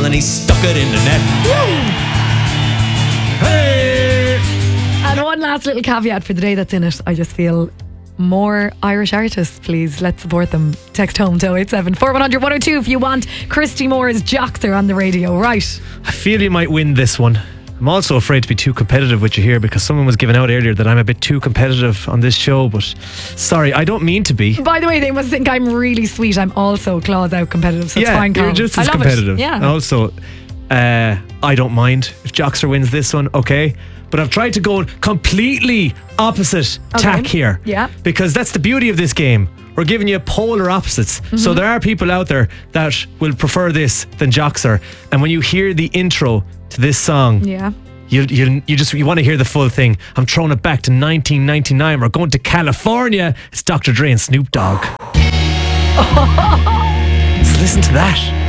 and he stuck it in the net. Hey! And one last little caveat for the day that's in it. I just feel more Irish artists, please. Let's support them. Text home to 087 4100 102 if you want Christy Moore's Joxer on the radio. Right. I feel you might win this one. I'm also afraid to be too competitive with you here because someone was giving out earlier that I'm a bit too competitive on this show, but sorry, I don't mean to be. By the way, they must think I'm really sweet. I'm also claws out competitive, so it's fine, Carl. You're just as I love competitive. It. Yeah. And also, I don't mind if Joxer wins this one, okay? But I've tried to go completely opposite tack here. Yeah. Because that's the beauty of this game. We're giving you polar opposites. So there are people out there that will prefer this than Joxer. And when you hear the intro to this song, Yeah. you want to hear the full thing. I'm throwing it back to 1999. We're going to California. It's Dr. Dre and Snoop Dogg. So listen to that.